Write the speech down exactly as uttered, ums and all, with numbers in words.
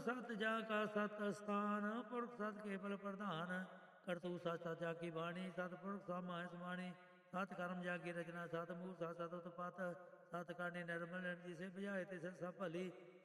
सत जा का सत स्थान पुरख सत केवल प्रधान करतू सत सत जा की बाणी सतपुरख समाय समाणी सत कर्म जा की रचना सत मूल सत सत उत्पत सत काने निर्मल जिसे बुझाए तिसे सब भली